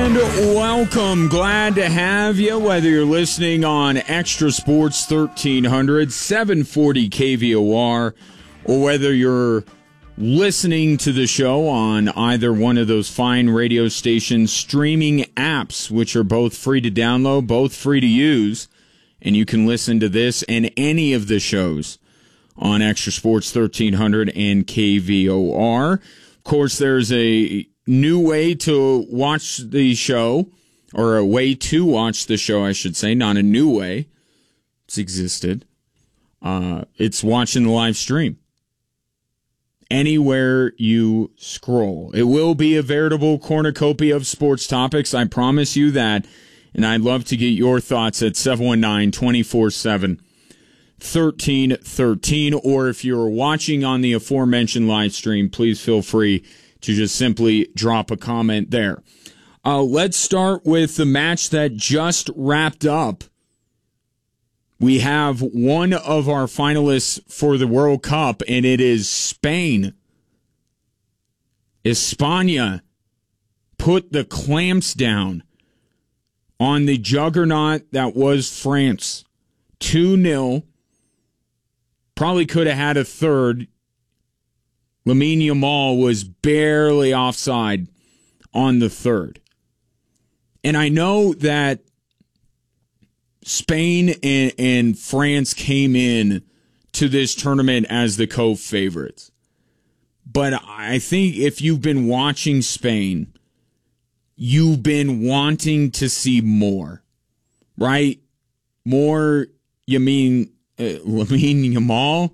And welcome. Glad to have you, whether you're listening on Extra Sports 1300, 740 KVOR, or whether you're listening to the show on either one of those fine radio station streaming apps, which are both free to download, both free to use, and you can listen to this and any of the shows on Extra Sports 1300 and KVOR. Of course, there's a new way to watch the show, or a way to watch the show, I should say, not a new way. It's existed. It's watching the live stream. Anywhere you scroll. It will be a veritable cornucopia of sports topics. I promise you that. And I'd love to get your thoughts at 719-247-1313. Or if you're watching on the aforementioned live stream, please feel free to just simply drop a comment there. Let's start with the match that just wrapped up. We have one of our finalists for the World Cup, and it is Spain. España put the clamps down on the juggernaut that was France. 2-0. Probably could have had a third. Lamine Yamal was barely offside on the third. And I know that Spain and France came in to this tournament as the co-favorites. But I think if you've been watching Spain, you've been wanting to see more, right? More, Lamine Yamal?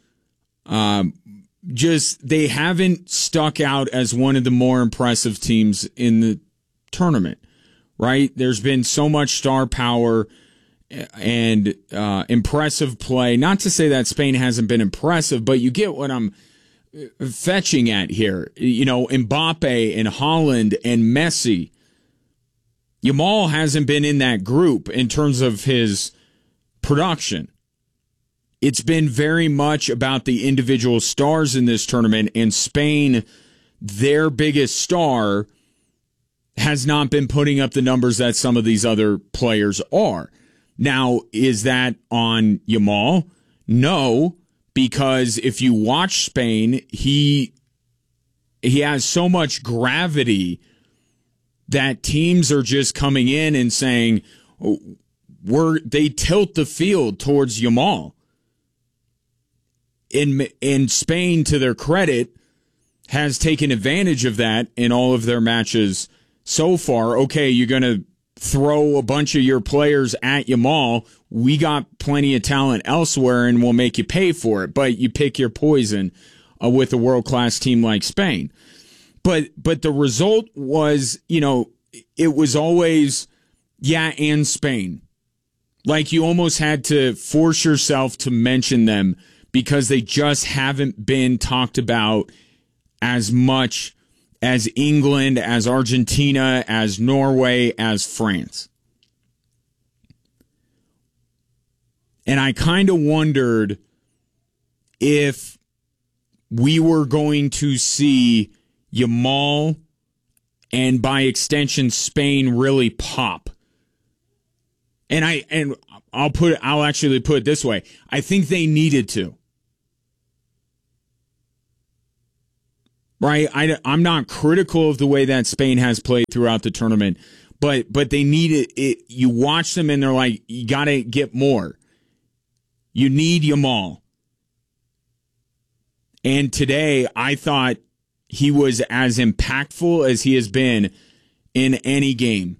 Just, they haven't stuck out as one of the more impressive teams in the tournament, right? There's been so much star power and impressive play. Not to say that Spain hasn't been impressive, but you get what I'm fetching at here. You know, Mbappe and Haaland and Messi. Yamal hasn't been in that group in terms of his production. It's been very much about the individual stars in this tournament, and Spain, their biggest star, has not been putting up the numbers that some of these other players are. Now, is that on Yamal? No, because if you watch Spain, he has so much gravity that teams are just coming in and saying, they tilt the field towards Yamal. In Spain, to their credit, has taken advantage of that in all of their matches so far. Okay, you're going to throw a bunch of your players at Yamal. We got plenty of talent elsewhere, and we'll make you pay for it. But you pick your poison with a world-class team like Spain. But the result was, it was always, and Spain. Like, you almost had to force yourself to mention them because they just haven't been talked about as much as England, as Argentina, as Norway, as France. And I kind of wondered if we were going to see Yamal and by extension Spain really pop. And I'll actually put it this way. I think they needed to. Right? I'm not critical of the way that Spain has played throughout the tournament, but they needed it. You watch them and they're like, you got to get more. You need Yamal. And today, I thought he was as impactful as he has been in any game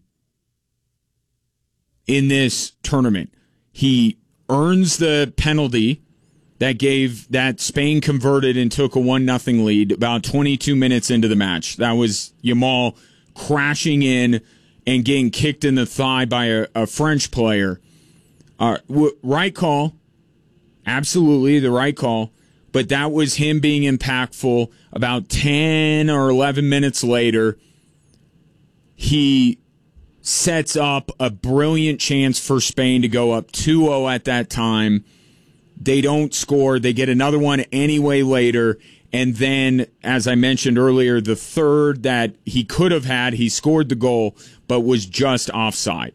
in this tournament. He earns the penalty that Spain converted and took a 1-0 lead about 22 minutes into the match. That was Yamal crashing in and getting kicked in the thigh by a French player. Right call. Absolutely the right call. But that was him being impactful. About 10 or 11 minutes later, he sets up a brilliant chance for Spain to go up 2-0 at that time. They don't score. They get another one anyway later, And then, as I mentioned earlier, the third that he could have had, he scored the goal, but was just offside.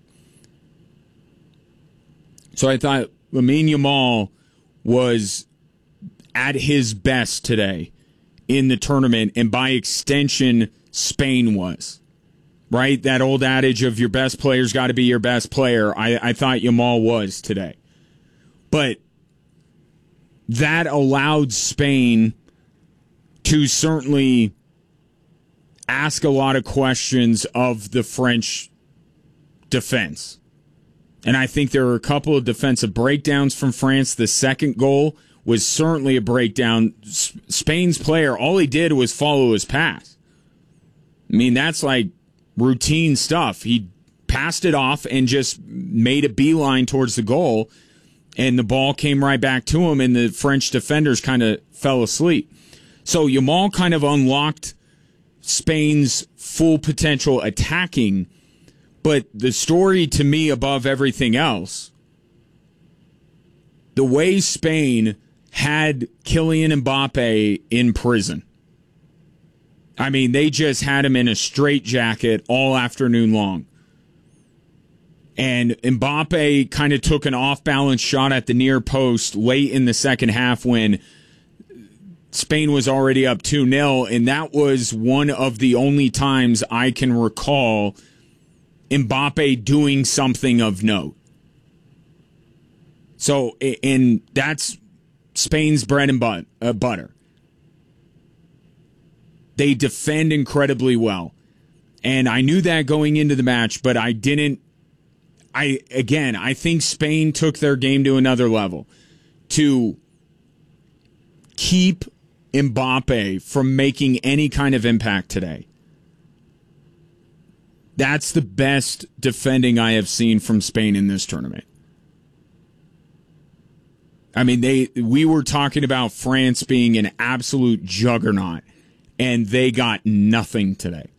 So I thought Lamine Yamal was at his best today in the tournament, and by extension, Spain was. Right? That old adage of your best player's got to be your best player. I thought Yamal was today. But that allowed Spain to certainly ask a lot of questions of the French defense. And I think there were a couple of defensive breakdowns from France. The second goal was certainly a breakdown. Spain's player, all he did was follow his pass. I mean, that's like routine stuff. He passed it off and just made a beeline towards the goal, and the ball came right back to him, and the French defenders kind of fell asleep. So Yamal kind of unlocked Spain's full potential attacking, but the story to me above everything else, the way Spain had Kylian Mbappe in prison. I mean, they just had him in a straitjacket all afternoon long. And Mbappe kind of took an off-balance shot at the near post late in the second half when Spain was already up 2-0, and that was one of the only times I can recall Mbappe doing something of note. So, and that's Spain's bread and butter. They defend incredibly well. And I knew that going into the match, but I think Spain took their game to another level to keep Mbappe from making any kind of impact today. That's the best defending I have seen from Spain in this tournament. I mean, we were talking about France being an absolute juggernaut, and they got nothing today.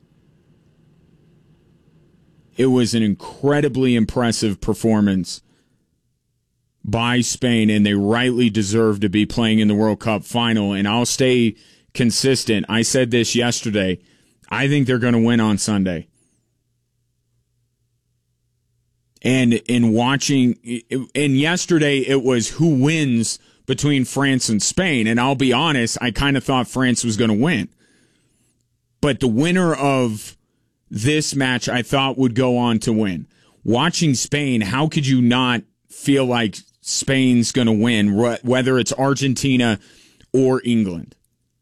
It was an incredibly impressive performance by Spain, and they rightly deserve to be playing in the World Cup final. And I'll stay consistent. I said this yesterday. I think they're going to win on Sunday. And in watching, and yesterday it was who wins between France and Spain. And I'll be honest, I kind of thought France was going to win. But the winner of this match I thought would go on to win. Watching Spain, how could you not feel like Spain's going to win, whether it's Argentina or England?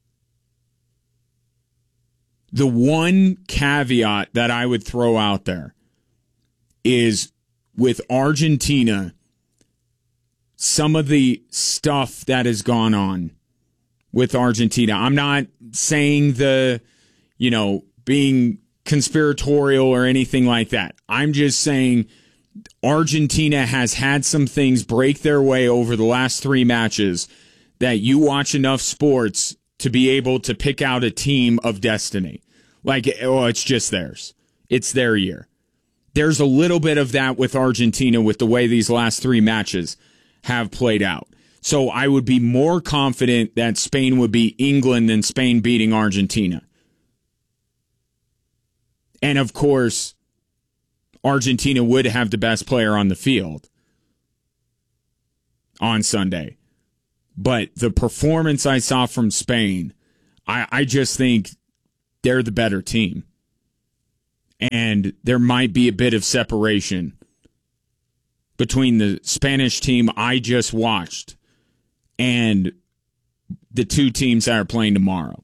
The one caveat that I would throw out there is with Argentina, some of the stuff that has gone on with Argentina. I'm not saying being conspiratorial or anything like that. I'm just saying Argentina has had some things break their way over the last 3 matches that you watch enough sports to be able to pick out a team of destiny. Like, it's just theirs. It's their year. There's a little bit of that with Argentina with the way these last 3 matches have played out. So I would be more confident that Spain would beat England than Spain beating Argentina. And of course, Argentina would have the best player on the field on Sunday. But the performance I saw from Spain, I just think they're the better team. And there might be a bit of separation between the Spanish team I just watched and the 2 teams that are playing tomorrow.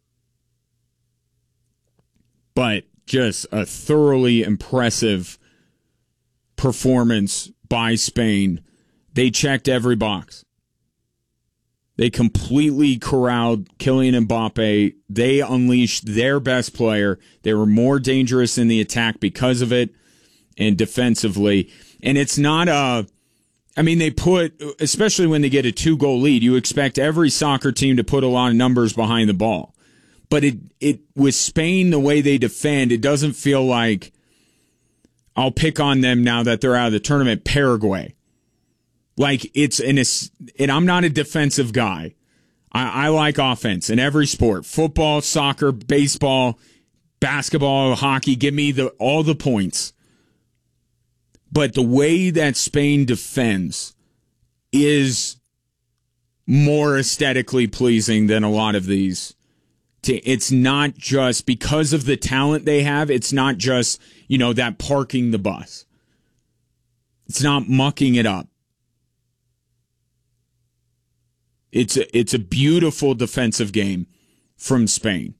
But just a thoroughly impressive performance by Spain. They checked every box. They completely corralled Kylian Mbappe. They unleashed their best player. They were more dangerous in the attack because of it and defensively. And it's not they put, especially when they get a 2-goal lead, you expect every soccer team to put a lot of numbers behind the ball. But it with Spain, the way they defend, it doesn't feel like, I'll pick on them now that they're out of the tournament, Paraguay. Like, and I'm not a defensive guy. I like offense in every sport. Football, soccer, baseball, basketball, hockey. Give me all the points. But the way that Spain defends is more aesthetically pleasing than a lot of these. It's not just because of the talent they have. It's not just, that parking the bus. It's not mucking it up. It's a beautiful defensive game from Spain.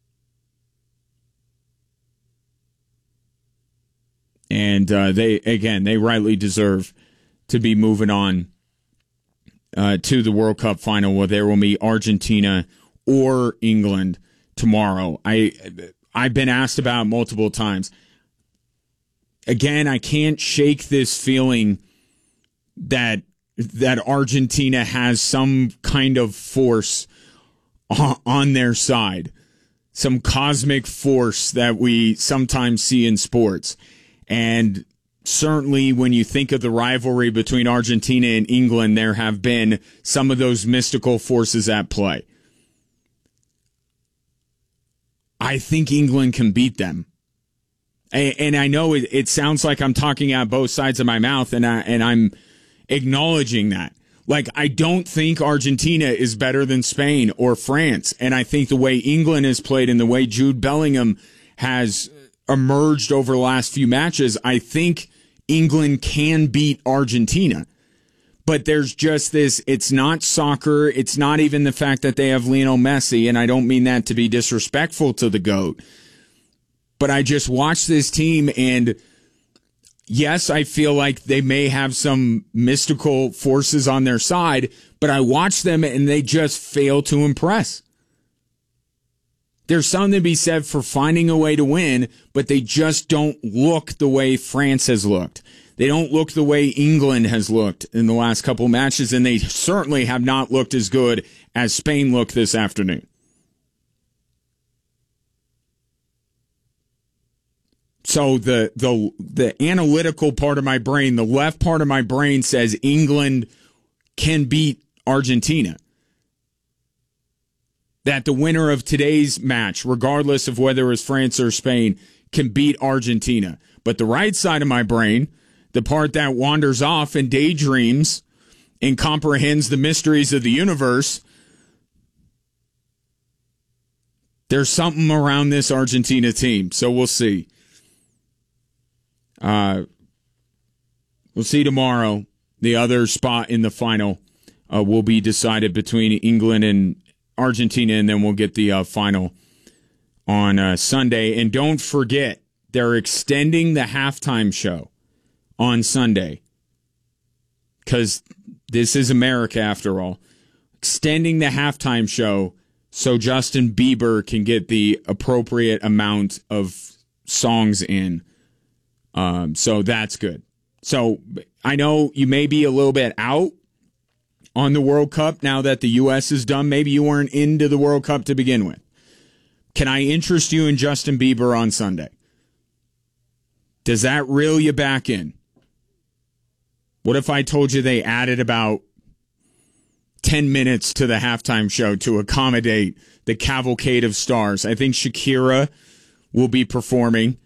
And they rightly deserve to be moving on to the World Cup final, where there will be Argentina or England tomorrow. I've been asked about multiple times. Again, I can't shake this feeling that Argentina has some kind of force on their side, some cosmic force that we sometimes see in sports. And certainly when you think of the rivalry between Argentina and England, there have been some of those mystical forces at play. I think England can beat them. And I know it sounds like I'm talking out both sides of my mouth, and I'm acknowledging that. Like, I don't think Argentina is better than Spain or France. And I think the way England has played and the way Jude Bellingham has emerged over the last few matches, I think England can beat Argentina. But there's just this, it's not soccer. It's not even the fact that they have Lionel Messi. And I don't mean that to be disrespectful to the GOAT. But I just watched this team, and yes, I feel like they may have some mystical forces on their side, but I watch them and they just fail to impress. There's something to be said for finding a way to win, but they just don't look the way France has looked. They don't look the way England has looked in the last couple matches, and they certainly have not looked as good as Spain looked this afternoon. So the analytical part of my brain, the left part of my brain says England can beat Argentina. That the winner of today's match, regardless of whether it's France or Spain, can beat Argentina. But the right side of my brain, the part that wanders off and daydreams and comprehends the mysteries of the universe, there's something around this Argentina team. So we'll see. We'll see tomorrow. The other spot in the final will be decided between England and Argentina, and then we'll get the final on Sunday. And don't forget, they're extending the halftime show on Sunday, because this is America after all. Extending the halftime show so Justin Bieber can get the appropriate amount of songs in. So that's good. So I know you may be a little bit out on the World Cup now that the U.S. is done. Maybe you weren't into the World Cup to begin with. Can I interest you in Justin Bieber on Sunday? Does that reel you back in? What if I told you they added about 10 minutes to the halftime show to accommodate the cavalcade of stars? I think Shakira will be performing.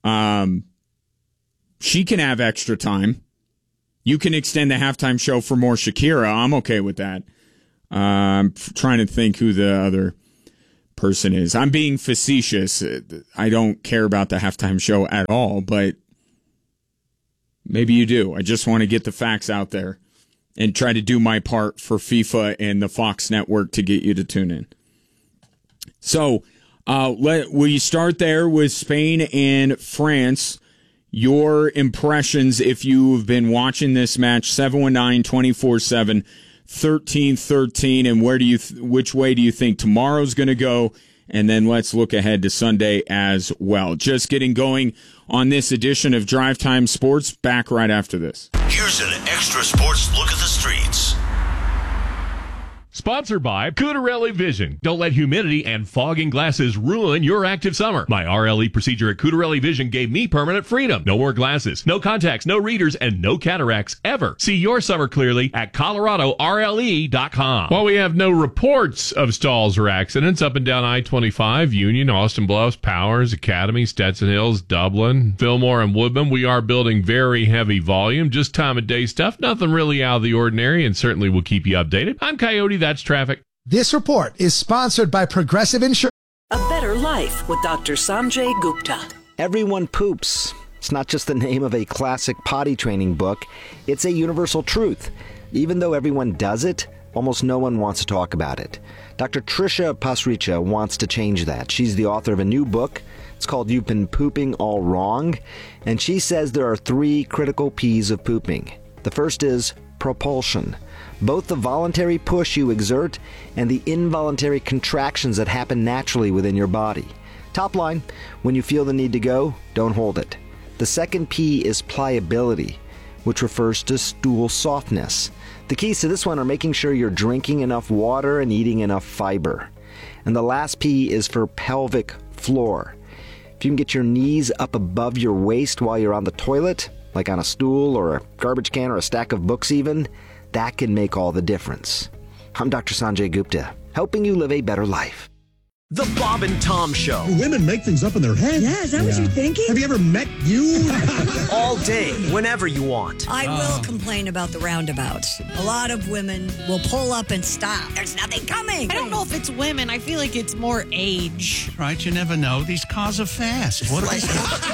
She can have extra time. You can extend the halftime show for more Shakira. I'm okay with that. I'm trying to think who the other person is. I'm being facetious. I don't care about the halftime show at all, but maybe you do. I just want to get the facts out there and try to do my part for FIFA and the Fox network to get you to tune in. So we start there with Spain and France. Your impressions, if you've been watching this match, 719-24-7, 13-13, and which way do you think tomorrow's going to go? And then let's look ahead to Sunday as well. Just getting going on this edition of Drive Time Sports. Back right after this. Here's an extra sports look at the streets. Sponsored by Cutarelli Vision. Don't let humidity and fog in glasses ruin your active summer. My RLE procedure at Cutarelli Vision gave me permanent freedom. No more glasses, no contacts, no readers, and no cataracts ever. See your summer clearly at ColoradoRLE.com. While we have no reports of stalls or accidents up and down I-25, Union, Austin Bluffs, Powers, Academy, Stetson Hills, Dublin, Fillmore, and Woodman, we are building very heavy volume. Just time of day stuff. Nothing really out of the ordinary, and certainly we'll keep you updated. I'm Coyote. That's traffic. This report is sponsored by Progressive Insurance. A Better Life with Dr. Sanjay Gupta. Everyone poops. It's not just the name of a classic potty training book. It's a universal truth. Even though everyone does it, almost no one wants to talk about it. Dr. Trisha Pasricha wants to change that. She's the author of a new book. It's called You've Been Pooping All Wrong. And she says there are 3 critical P's of pooping. The first is propulsion. Both the voluntary push you exert and the involuntary contractions that happen naturally within your body. Top line, when you feel the need to go, don't hold it. The second P is pliability, which refers to stool softness. The keys to this one are making sure you're drinking enough water and eating enough fiber. And the last P is for pelvic floor. If you can get your knees up above your waist while you're on the toilet, like on a stool or a garbage can or a stack of books even, that can make all the difference. I'm Dr. Sanjay Gupta, helping you live a better life. The Bob and Tom Show. Women make things up in their head. Yeah, is that what you're thinking? Have you ever met you? All day, whenever you want. I will complain about the roundabouts. A lot of women will pull up and stop. There's nothing coming. I don't know if it's women. I feel like it's more age. Right, you never know. These cars are fast. What They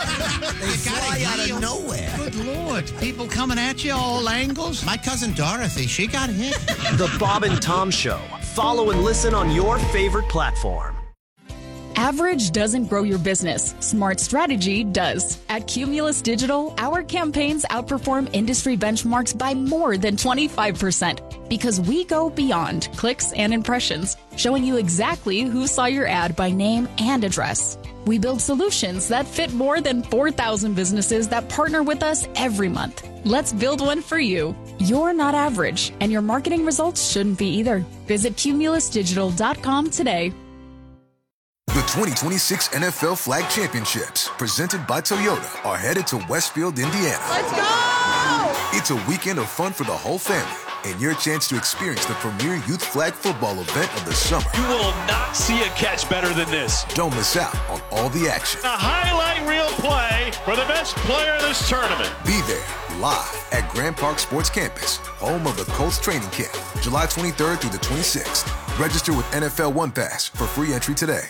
fly out of nowhere. Good Lord. People coming at you all angles. My cousin Dorothy, she got hit. The Bob and Tom Show. Follow and listen on your favorite platform. Average doesn't grow your business. Smart strategy does. At Cumulus Digital, our campaigns outperform industry benchmarks by more than 25% because we go beyond clicks and impressions, showing you exactly who saw your ad by name and address. We build solutions that fit more than 4,000 businesses that partner with us every month. Let's build one for you. You're not average, and your marketing results shouldn't be either. Visit cumulusdigital.com today. The 2026 NFL Flag Championships, presented by Toyota, are headed to Westfield, Indiana. Let's go! It's a weekend of fun for the whole family and your chance to experience the premier youth flag football event of the summer. You will not see a catch better than this. Don't miss out on all the action. A highlight reel play for the best player in this tournament. Be there live at Grand Park Sports Campus, home of the Colts training camp, July 23rd through the 26th. Register with NFL One Pass for free entry today.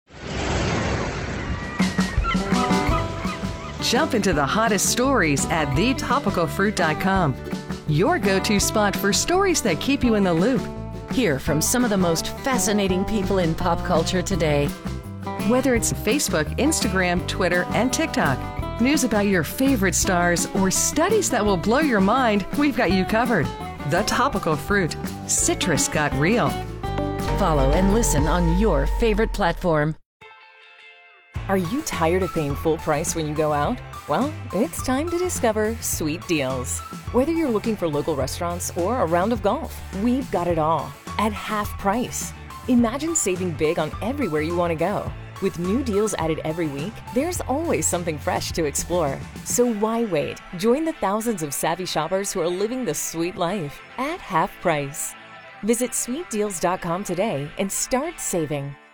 Jump into the hottest stories at thetopicalfruit.com. Your go-to spot for stories that keep you in the loop. Hear from some of the most fascinating people in pop culture today. Whether it's Facebook, Instagram, Twitter, and TikTok, news about your favorite stars, or studies that will blow your mind, we've got you covered. The Topical Fruit. Citrus got real. Follow and listen on your favorite platform. Are you tired of paying full price when you go out? Well, it's time to discover Sweet Deals. Whether you're looking for local restaurants or a round of golf, we've got it all at half price. Imagine saving big on everywhere you want to go. With new deals added every week, there's always something fresh to explore. So why wait? Join the thousands of savvy shoppers who are living the sweet life at half price. Visit sweetdeals.com today and start saving.